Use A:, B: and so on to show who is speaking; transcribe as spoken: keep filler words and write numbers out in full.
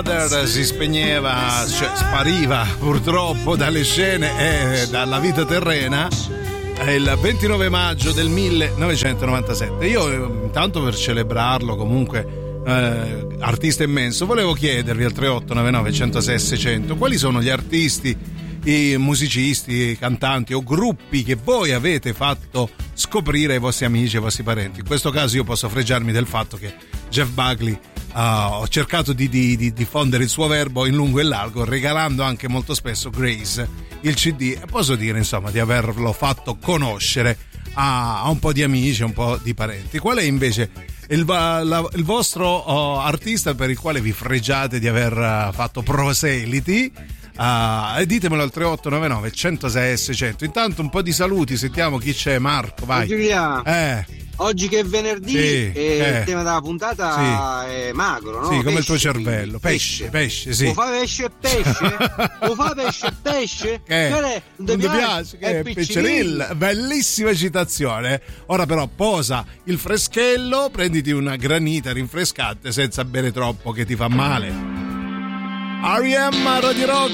A: Brother si spegneva, cioè spariva purtroppo dalle scene e dalla vita terrena il ventinove maggio del millenovecentonovantasette. Io intanto, per celebrarlo, comunque eh, artista immenso, volevo chiedervi al tre otto nove nove uno zero sei sei zero zero quali sono gli artisti, i musicisti, i cantanti o gruppi che voi avete fatto scoprire ai vostri amici, ai vostri parenti. In questo caso io posso fregiarmi del fatto che Jeff Buckley uh, ho cercato di, di, di diffondere il suo verbo in lungo e largo, regalando anche molto spesso Grace, il C D, e posso dire insomma di averlo fatto conoscere a, a un po' di amici, a un po' di parenti. Qual è invece il, la, il vostro uh, artista per il quale vi fregiate di aver uh, fatto proseliti? Uh, e ditemelo al tre otto nove nove uno zero sei sei zero zero. Intanto un po' di saluti, sentiamo chi c'è. Marco, vai.
B: Giulia,
A: eh.
B: oggi che è venerdì,
A: sì,
B: e
A: eh.
B: il tema della puntata sì. è magro, no?
A: Sì, come
B: pesce,
A: il tuo cervello. Pesce, pesce, pesce sì.
B: O fa pesce e pesce? O fa pesce e pesce?
A: Che?
B: Che
A: non ti piace? piace? Che è Piccerilla. Bellissima citazione. Ora però posa il freschello, prenditi una granita rinfrescante senza bere troppo che ti fa male. R E M Radio Rock.